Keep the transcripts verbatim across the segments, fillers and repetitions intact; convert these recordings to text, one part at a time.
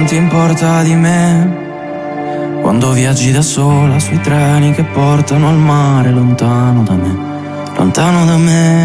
ti importa di me? Quando viaggi da sola sui treni che portano al mare, lontano da me, lontano da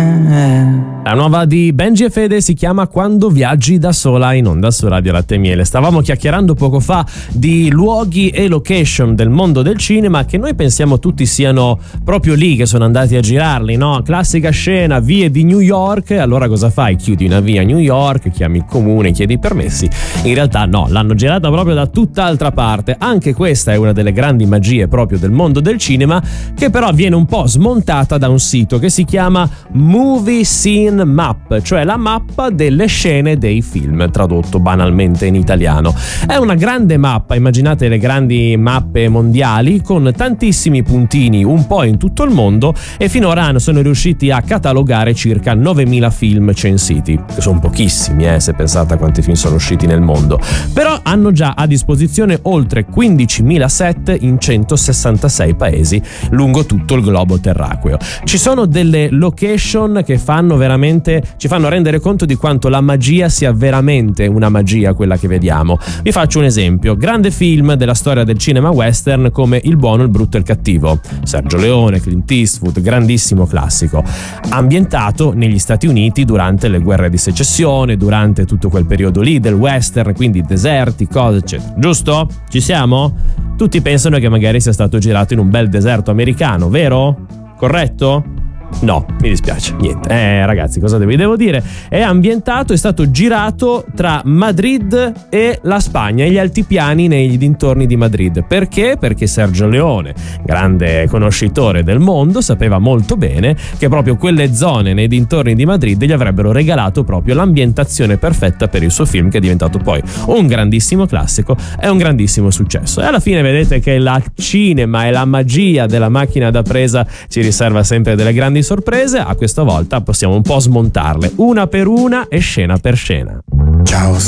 me. La nuova di Benji e Fede si chiama Quando viaggi da sola, in onda su Radio Latte e Miele. Stavamo chiacchierando poco fa di luoghi e location del mondo del cinema che noi pensiamo tutti siano proprio lì, che sono andati a girarli, no? Classica scena, vie di New York. Allora cosa fai? Chiudi una via a New York, chiami il comune, chiedi i permessi. In realtà no, l'hanno girata proprio da tutt'altra parte. Anche questa è una delle grandi magie proprio del mondo del cinema, che però viene un po' smontata da un sito che si chiama Movie Scene Map, cioè la mappa delle scene dei film, tradotto banalmente in italiano. È una grande mappa, immaginate le grandi mappe mondiali con tantissimi puntini un po' in tutto il mondo, e finora sono riusciti a catalogare circa novemila film censiti, che sono pochissimi eh, se pensate a quanti film sono usciti nel mondo, però hanno già a disposizione oltre quindicimila set in centosessantasei paesi lungo tutto il globo terracqueo. Ci sono delle location che fanno veramente ci fanno rendere conto di quanto la magia sia veramente una magia quella che vediamo. Vi faccio un esempio: grande film della storia del cinema western come Il buono, il brutto e il cattivo, Sergio Leone, Clint Eastwood, grandissimo classico, ambientato negli Stati Uniti durante le guerre di secessione, durante tutto quel periodo lì del western, quindi deserti, cose eccetera, giusto? Ci siamo? Tutti pensano che magari sia stato girato in un bel deserto americano, vero? Corretto? No, mi dispiace, niente. Eh ragazzi, cosa vi devo dire? È ambientato, è stato girato tra Madrid e la Spagna e gli altipiani nei dintorni di Madrid. Perché? Perché Sergio Leone, grande conoscitore del mondo, sapeva molto bene che proprio quelle zone nei dintorni di Madrid gli avrebbero regalato proprio l'ambientazione perfetta per il suo film, che è diventato poi un grandissimo classico e un grandissimo successo. E alla fine vedete che la cinema e la magia della macchina da presa ci riserva sempre delle grandi sorprese. A questa volta possiamo un po' smontarle una per una e scena per scena. Ciao.